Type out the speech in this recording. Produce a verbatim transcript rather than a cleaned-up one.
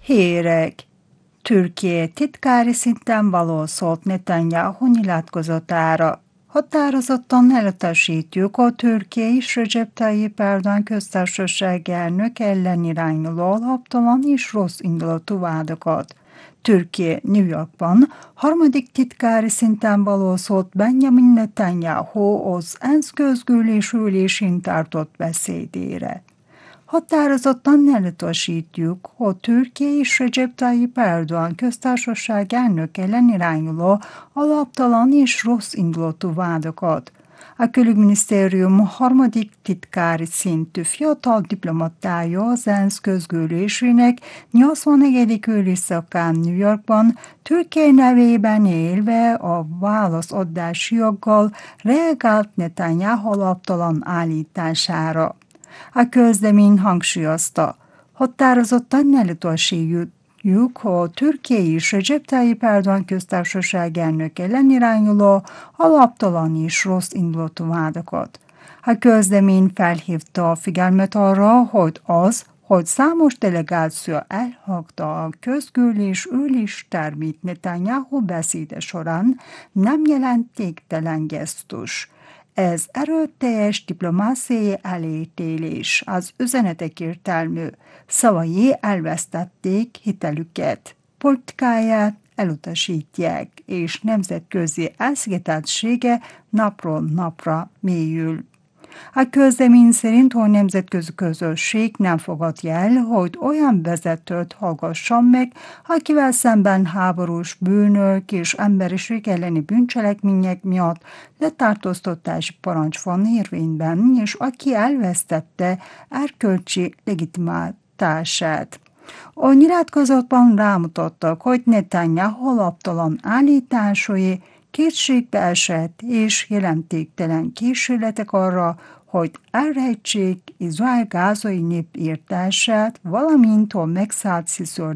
Hírek. Türkiye titkári szinten való szólt Netanyahu nyilatkozatára. Határozottan elutasítjuk a Türkiye és Recep Tayyip Erdoğan köztársaság elnök ellen irányuló alaptalan és rossz indulatú vádakat. Türkiye New Yorkban harmadik titkári szinten való szólt Benjamin Netanyahu az ENSZ közgyűlés ülésén tartott beszédére. Határozottan elutasítjuk a Türkiye és Recep Tayyip Erdoğan köztársaság elnök ellen irányuló alaptalan és rossz indulatú vádakat. A külügyminisztérium harmadik titkári szintű fiatal diplomatája az ENSZ közgyűlésének nyolcvannegyedik ülésszakán New Yorkban Türkiye nevében élve a válaszadási joggal reagált Netanyahu alaptalan állítására. A közlemény hangsúlyozta, határozottan elutasítjuk a Türkiye és Recep Tayyip Erdoğan köztársaság elnök ellen irányuló alaptalan és rossz indulatú vádakat. A közlemény felhívta a figyelmet arra, hogy az, hogy számos delegáció elhagyta a közgyűlés üléstermét Netanyahu beszéde során, nem jelentéktelen gesztus. Ez erőteljes diplomáciai elítélés, az üzenetek értelmű szavai elvesztették hitelüket, politikáját elutasítják, és nemzetközi elszigeteltsége napról napra mélyül. A közlemény szerint a nemzetközi közösség nem fogadja el, hogy olyan vezetőt hallgasson meg, akivel szemben háborús bűnök és emberiség elleni bűncselekmények miatt letartóztatási parancs van érvényben, és aki elvesztette erkölcsi legitimitását. A nyilatkozatban rámutattak, hogy Netanyahu alaptalan állításai kétségbe esett és jelentéktelen kísérletek arra, hogy elrejtsék Izrael gázai népírtását, valamint a megszállt